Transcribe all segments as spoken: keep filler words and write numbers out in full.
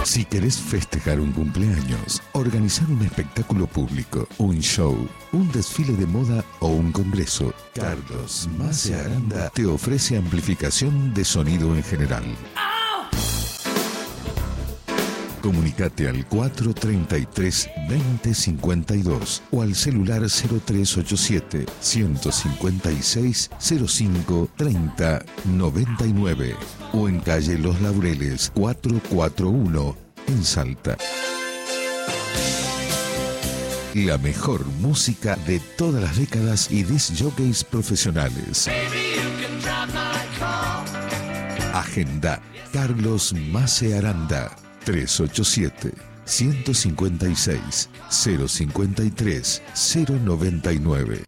Si querés festejar un cumpleaños, organizar un espectáculo público, un show, un desfile de moda o un congreso, Carlos Mase Aranda te ofrece amplificación de sonido en general. Comunicate al cuatro treinta y tres, veinte cincuenta y dos o al celular cero tres ochenta y siete, ciento cincuenta y seis, cero cinco, treinta, noventa y nueve o en calle Los Laureles cuatrocientos cuarenta y uno en Salta. La mejor música de todas las décadas y disc jockeys profesionales. Agenda Carlos Mase Aranda. tres ochenta y siete, ciento cincuenta y seis, cero cincuenta y tres, cero noventa y nueve.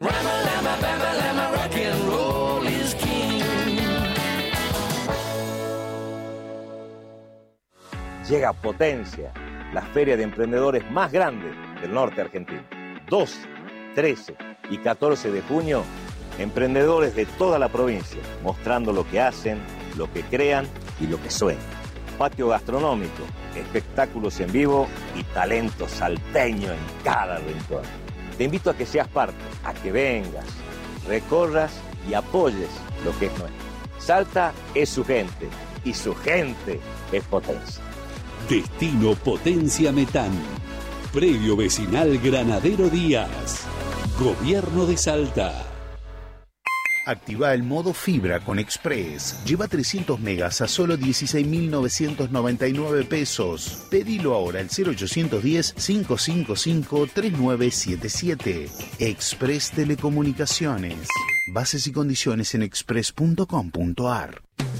Llega Potencia, la feria de emprendedores más grande del norte argentino. doce, trece y catorce de junio, emprendedores de toda la provincia, mostrando lo que hacen, lo que crean y lo que sueñan. Patio gastronómico, espectáculos en vivo y talento salteño en cada rincón. Te invito a que seas parte, a que vengas, recorras y apoyes lo que es nuestro. Salta es su gente y su gente es Potencia. Destino Potencia Metán. Predio Vecinal Granadero Díaz. Gobierno de Salta. Activa el modo fibra con Express. Lleva trescientos megas a solo dieciséis mil novecientos noventa y nueve pesos. Pedilo ahora al cero ochocientos diez, cinco cinco cinco, tres nueve siete siete. Express Telecomunicaciones. Bases y condiciones en express punto com punto ar.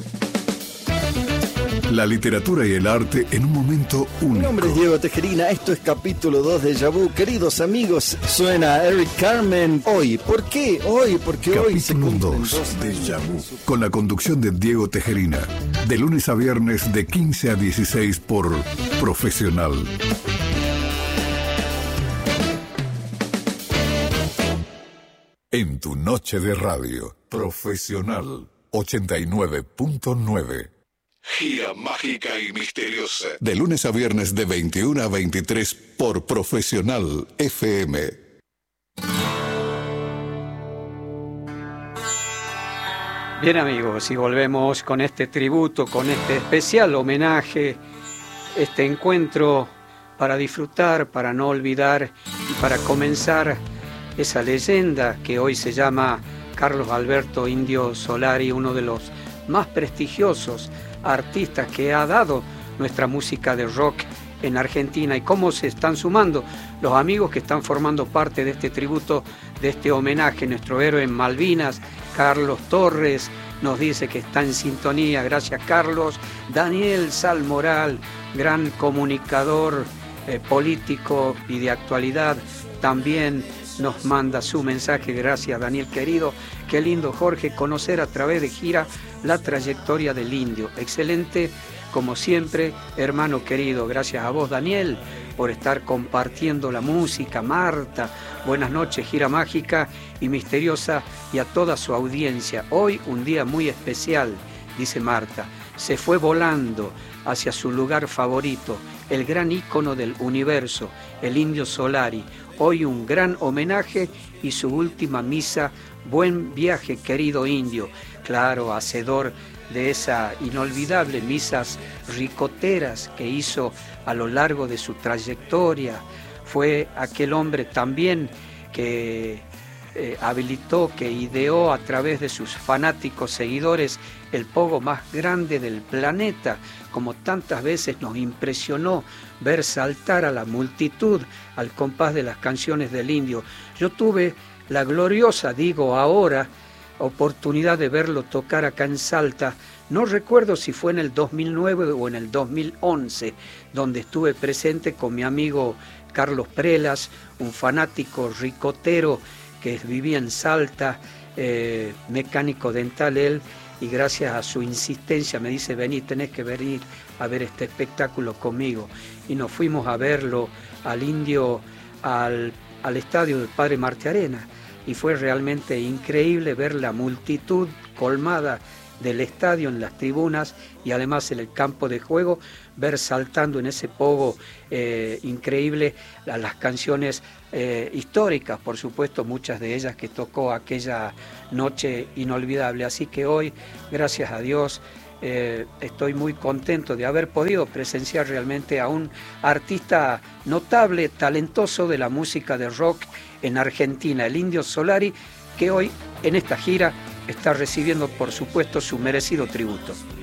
La literatura y el arte en un momento único. Mi nombre es Diego Tejerina, esto es capítulo dos de Déjà Vu. Queridos amigos, suena Eric Carmen hoy. ¿Por qué? Hoy, porque capítulo hoy se cumplen dos dos de años. Déjà Vu, con la conducción de Diego Tejerina, de lunes a viernes de quince a dieciséis por Profesional. En tu noche de radio, Profesional ochenta y nueve punto nueve. Gira mágica y misteriosa. De lunes a viernes de veintiuno a veintitrés por Profesional F M. Bien amigos, y volvemos con este tributo, con este especial homenaje, este encuentro para disfrutar, para no olvidar y para comenzar esa leyenda que hoy se llama Carlos Alberto Indio Solari, uno de los más prestigiosos artistas que ha dado nuestra música de rock en Argentina, y cómo se están sumando los amigos que están formando parte de este tributo, de este homenaje. Nuestro héroe en Malvinas, Carlos Torres, nos dice que está en sintonía. Gracias, Carlos. Daniel Salmoral, gran comunicador eh, político y de actualidad, también nos manda su mensaje. Gracias, Daniel querido. Qué lindo, Jorge, conocer a través de Gira la trayectoria del Indio. Excelente, como siempre, hermano querido. Gracias a vos, Daniel, por estar compartiendo la música. Marta, buenas noches, Gira mágica y misteriosa, y a toda su audiencia. Hoy un día muy especial, dice Marta. Se fue volando hacia su lugar favorito, el gran ícono del universo, el Indio Solari. Hoy un gran homenaje y su última misa. Buen viaje, querido Indio. Claro, hacedor de esa inolvidable misas ricoteras que hizo a lo largo de su trayectoria. Fue aquel hombre también que eh, habilitó, que ideó a través de sus fanáticos seguidores el pogo más grande del planeta, como tantas veces nos impresionó ver saltar a la multitud al compás de las canciones del Indio. Yo tuve la gloriosa, digo ahora, oportunidad de verlo tocar acá en Salta. No recuerdo si fue en el dos mil nueve o en el dos mil once, donde estuve presente con mi amigo Carlos Prelas, un fanático ricotero que vivía en Salta, eh, mecánico dental él, y gracias a su insistencia me dice: vení, tenés que venir a ver este espectáculo conmigo. Y nos fuimos a verlo al Indio, al, al estadio del Padre Martí Arena, y fue realmente increíble ver la multitud colmada del estadio, en las tribunas y además en el campo de juego, ver saltando en ese pogo eh, increíble a las canciones eh, históricas, por supuesto, muchas de ellas que tocó aquella noche inolvidable. Así que hoy, gracias a Dios, Eh, estoy muy contento de haber podido presenciar realmente a un artista notable, talentoso de la música de rock en Argentina, el Indio Solari, que hoy en esta gira está recibiendo, por supuesto, su merecido tributo.